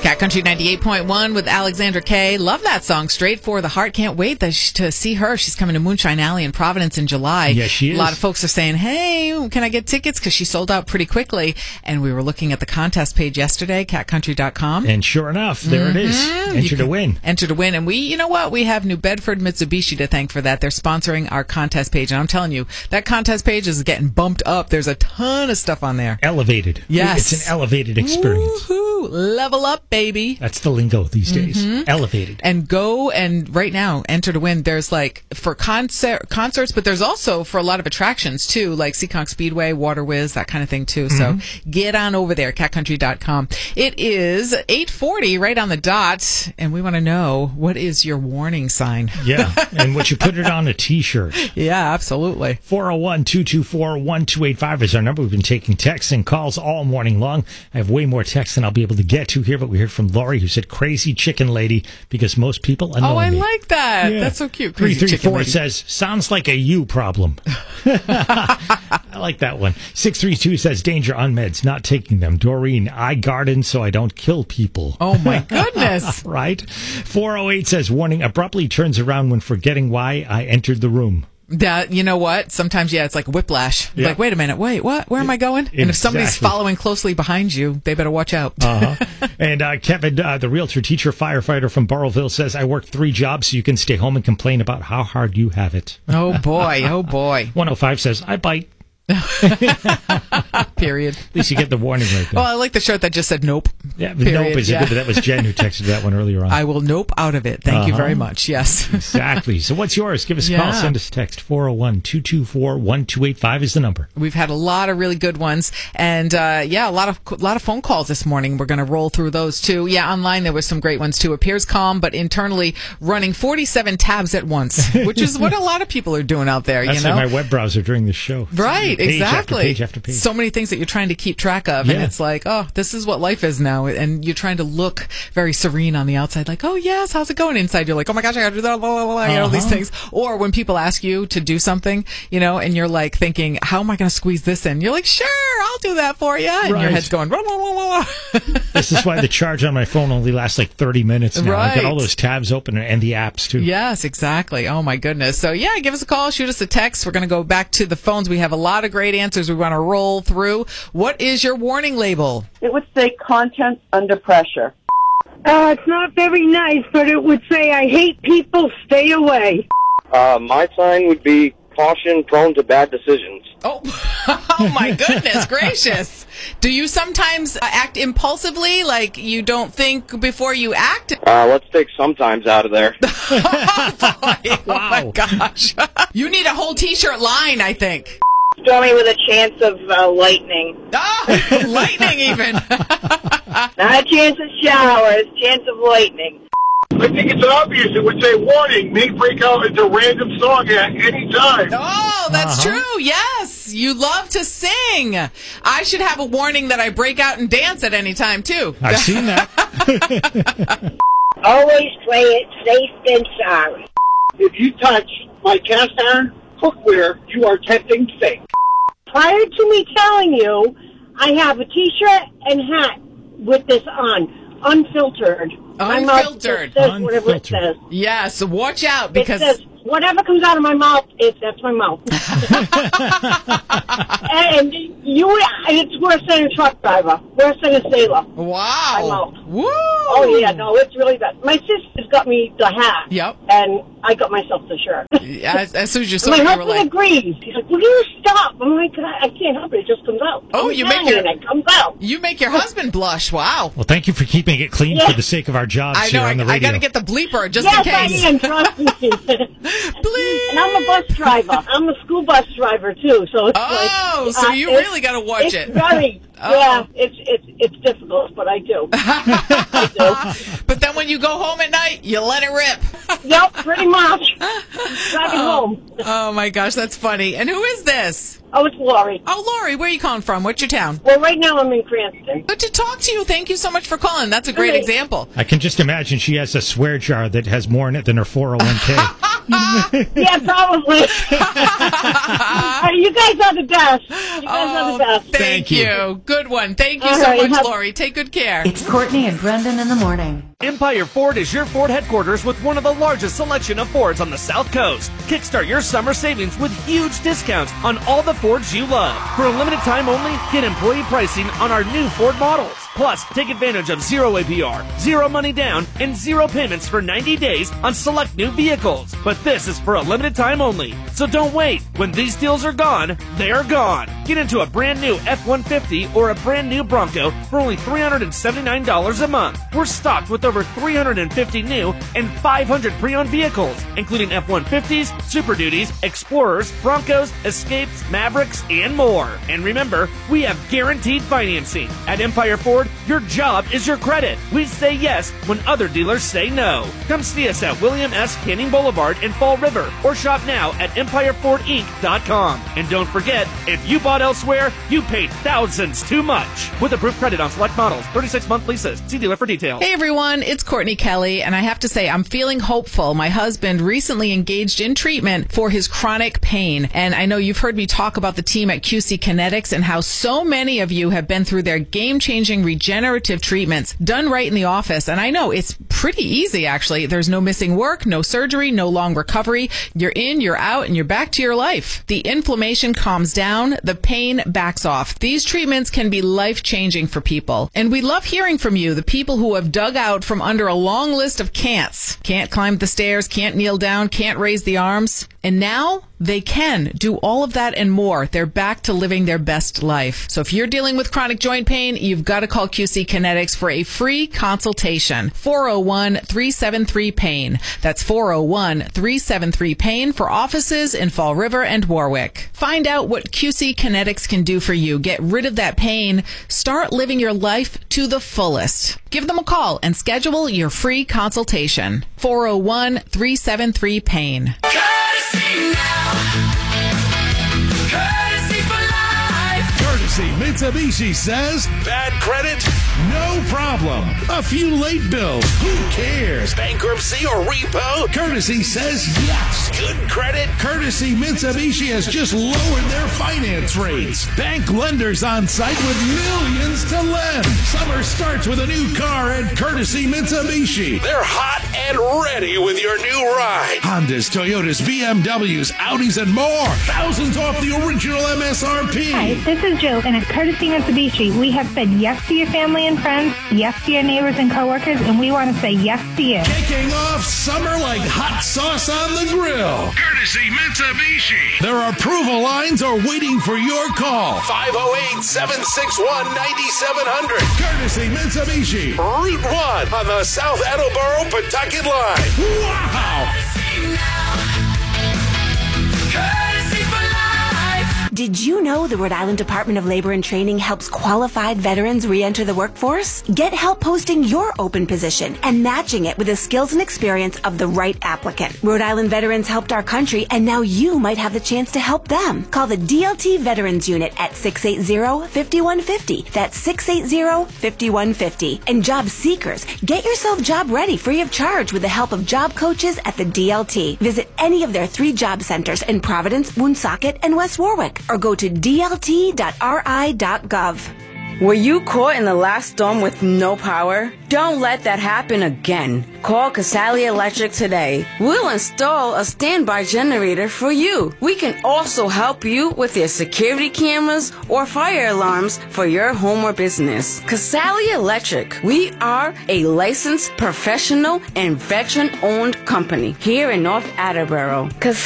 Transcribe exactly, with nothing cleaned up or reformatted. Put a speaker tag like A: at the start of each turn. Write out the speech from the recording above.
A: Cat Country ninety-eight point one with Alexandra Kay. Love that song. Straight for the Heart. Can't wait to see her. She's coming to Moonshine Alley in Providence in July.
B: Yes, she is.
A: A lot of folks are saying, hey, can I get tickets? Because she sold out pretty quickly. And we were looking at the contest page yesterday, cat country dot com.
B: And sure enough, there mm-hmm. it is. Enter to win.
A: Enter to win. And we, you know what? We have New Bedford Mitsubishi to thank for that. They're sponsoring our contest page. And I'm telling you, that contest page is getting bumped up. There's a ton of stuff on there.
B: Elevated.
A: Yes.
B: It's an elevated experience.
A: Woo-hoo. Level up, baby.
B: That's the lingo these days.
A: Mm-hmm.
B: Elevated.
A: And go and right now, enter to win. There's like for concert concerts, but there's also for a lot of attractions too, like Seekonk Speedway, Water Whiz, that kind of thing too. Mm-hmm. So get on over there, cat country dot com. It is eight forty right on the dot, and we want to know, what is your warning sign?
B: Yeah, and would you put it on a T-shirt?
A: Yeah, absolutely.
B: four oh one, two two four, one two eight five is our number. We've been taking texts and calls all morning long. I have way more texts than I'll be able to get to here, but we heard from Lori, who said crazy chicken lady, because most people annoy
A: Oh, I
B: me.
A: like that.
B: Yeah.
A: That's so cute.
B: three
A: Crazy
B: three four
A: lady.
B: says, sounds like a you problem. I like that one. six three two says, danger on meds, not taking them. Doreen, I garden so I don't kill people.
A: Oh, my goodness.
B: Right? four oh eight says, warning, abruptly turns around when forgetting why I entered the room.
A: That, you know what? Sometimes, yeah, it's like whiplash.
B: Yeah.
A: Like, wait a minute, wait, what? Where am I going?
B: Exactly.
A: And if somebody's following closely behind you, they better watch out.
B: uh-huh. And uh, Kevin, uh, the realtor, teacher, firefighter from Burrowville, says, I work three jobs so you can stay home and complain about how hard you have it.
A: Oh, boy. Oh, boy.
B: one oh five says, I bite.
A: Period.
B: At least you get the warning right there.
A: Well, I like the shirt that just said nope.
B: Yeah,
A: Period.
B: nope is
A: yeah.
B: good, but that was Jen who texted that one earlier on.
A: I will nope out of it. Thank
B: uh-huh.
A: you very much. Yes.
B: Exactly. So what's yours? Give us a
A: yeah.
B: call. Send us a text. four oh one, two two four, one two eight five is the number.
A: We've had a lot of really good ones. And, uh, yeah, a lot of, a lot of phone calls this morning. We're going to roll through those too. Yeah, online there was some great ones too. Appears calm, but internally running forty-seven tabs at once, which is what a lot of people are doing out there.
B: That's
A: you know?
B: like my web browser during the show.
A: Right,
B: page
A: exactly.
B: After page after page.
A: So many things that you're trying to keep track of, and
B: yeah.
A: it's like, oh, this is what life is now, and you're trying to look very serene on the outside, like, oh yes, how's it going? Inside, you're like, oh my gosh, I got to do that, blah, blah, blah, you know, uh-huh. these things. Or when people ask you to do something, you know, and you're like thinking, how am I going to squeeze this in? You're like, sure, I'll do that for you, and
B: right.
A: your head's going, blah, blah, blah, blah.
B: This is why the charge on my phone only lasts like thirty minutes now.
A: Right.
B: I've got all those tabs open and the apps too.
A: Yes, exactly. Oh my goodness. So yeah, give us a call, shoot us a text. We're going to go back to the phones. We have a lot of great answers we want to roll through. What is your warning label?
C: It would say content under pressure.
D: Uh, it's not very nice, but it would say, I hate people, stay away.
E: Uh, my sign would be caution, prone to bad decisions.
A: Oh, oh my goodness gracious. Do you sometimes act impulsively, like you don't think before you act?
E: Uh, let's take sometimes out of there.
A: Oh, boy.
B: Wow.
A: Oh, my gosh. You need a whole T-shirt line, I think.
D: Stormy with a chance of uh, lightning.
A: Oh, lightning even.
D: Not a chance of showers, chance of lightning.
F: I think it's obvious. It would say, warning, may break out into random song at any time.
A: Oh, that's
B: Uh-huh.
A: true. Yes. You love to sing. I should have a warning that I break out and dance at any time, too.
B: I've seen that.
D: Always play it safe and sorry.
F: If you touch my cast iron cookware, you are tempting fate.
D: Prior to me telling you, I have a T-shirt and hat with this on, unfiltered. My mouth
A: Unfiltered.
D: just says whatever it
B: Unfiltered.
D: says.
A: Yes. Watch out because...
D: It says, whatever comes out of my mouth, it, that's my mouth. And you, it's worse than a truck driver, worse than a sailor.
A: Wow.
D: My mouth.
A: Woo.
D: Oh, yeah, no, it's really bad. My sister's got me the hat.
A: Yep.
D: And I got myself the shirt.
A: As, as soon as you saw
D: My
A: it, you were
D: husband
A: like...
D: agrees. He's like, will you stop? I'm like, I can't help it. It just comes out.
A: Oh,
D: I'm
A: you make
D: Italian,
A: your-
D: It comes out.
A: You make your husband blush. Wow.
B: Well, thank you for keeping it clean
D: Yeah.
B: for the sake of our jobs
A: I know.
B: here
A: I,
B: on the
A: I
B: radio.
A: got to get the bleeper just
D: Yes,
A: in case.
D: I am. Trust me.
A: Bleep.
D: And I'm a bus driver. I'm a school bus driver, too. So it's
A: Oh,
D: like,
A: so
D: uh,
A: you
D: it's-
A: really got to watch
D: it's
A: it.
D: Very,
A: Oh.
D: yeah, it's, it's, it's difficult, but I do. I do.
A: But then when you go home at night, you let it rip.
D: Yep, pretty much. Driving home.
A: Oh, my gosh. That's funny. And who is this?
D: Oh, it's Lori.
A: Oh, Lori, where are you calling from? What's your town?
D: Well, right now I'm in Cranston.
A: Good to talk to you. Thank you so much for calling. That's a great
D: Okay.
A: example.
B: I can just imagine she has a swear jar that has more in it than her four oh one k.
D: Yeah, probably. Uh, you guys are the best. You guys are the best.
A: Thank,
B: Thank you.
A: you. Good one. Thank you
D: All
A: so
D: right,
A: much,
D: have-
A: Lori. Take good care.
G: It's Courtney and Brendan in the morning.
H: Empire Ford is your Ford headquarters with one of the largest selection of Fords on the South Coast. Kickstart your summer savings with huge discounts on all the Fords you love. For a limited time only, get employee pricing on our new Ford models. Plus, take advantage of zero A P R, zero money down, and zero payments for ninety days on select new vehicles. But this is for a limited time only. So don't wait. When these deals are gone, they're gone. Get into a brand new F one fifty or a brand new Bronco for only three hundred seventy-nine dollars a month. We're stocked with over three hundred fifty new and five hundred pre-owned vehicles, including F one fifties, Super Duties, Explorers, Broncos, Escapes, Mavericks, and more. And remember, we have guaranteed financing. At Empire Ford, your job is your credit. We say yes when other dealers say no. Come see us at William S. Canning Boulevard in Fall River or shop now at empire ford inc dot com. And don't forget, if you bought elsewhere, you paid thousands too much. With approved credit on select models, thirty-six month leases. See dealer for details.
A: Hey everyone, it's Courtney Kelly, and I have to say I'm feeling hopeful. My husband recently engaged in treatment for his chronic pain, and I know you've heard me talk about the team at Q C Kinetics and how so many of you have been through their game-changing regenerative treatments done right in the office, and I know it's pretty easy actually. There's no missing work, no surgery, no long recovery. You're in, you're out, and you're back to your life. The inflammation calms down, the pain backs off. These treatments can be life-changing for people, and we love hearing from you, the people who have dug out from under a long list of can'ts. Can't climb the stairs, can't kneel down, can't raise the arms. And now they can do all of that and more. They're back to living their best life. So if you're dealing with chronic joint pain, you've got to call Q C Kinetics for a free consultation. four oh one, three seven three, pain. That's four oh one, three seven three, pain for offices in Fall River and Warwick. Find out what Q C Kinetics can do for you. Get rid of that pain. Start living your life to the fullest. Give them a call and schedule your free consultation. four oh one, three seven three, pain.
I: Courtesy now. Courtesy for life.
J: Courtesy Mitsubishi says, bad credit? No problem. A few late bills. Who cares? Bankruptcy or repo? Courtesy says yes. Good credit? Courtesy Mitsubishi has just lowered their finance rates. Bank lenders on site with millions to lend. Summer starts with a new car at Courtesy Mitsubishi. They're hot and ready with your new ride. Hondas, Toyotas, B M Ws, Audis, and more. Thousands off the original M S R P.
K: Hi, this is Jill, and at Courtesy Mitsubishi, we have said yes to your family and friends, yes to your neighbors and coworkers, and we want to say yes to you.
J: Kicking off summer like hot sauce on the grill. Courtesy Mitsubishi. Their approval lines are waiting for your call. five oh eight, seven six one, nine seven zero zero. Courtesy Mitsubishi. Route one on the South Attleboro Pawtucket line. Wow!
I: Courtesy for life.
L: Did you know the Rhode Island Department of Labor and Training helps qualified veterans re-enter the workforce? Get help posting your open position and matching it with the skills and experience of the right applicant. Rhode Island veterans helped our country, and now you might have the chance to help them. Call the D L T Veterans Unit at six eight zero, five one five zero. That's six eight zero, five one five zero. And job seekers, get yourself job ready free of charge with the help of job coaches at the D L T. Visit any of their three job centers in Providence, Woonsocket, and West Warwick, or go to D L T dot R I dot gov.
M: Were you caught in the last storm with no power? Don't let that happen again. Call Casali Electric today. We'll install a standby generator for you. We can also help you with your security cameras or fire alarms for your home or business. Casali Electric. We are a licensed, professional, and veteran-owned company here in North Attleboro. Casali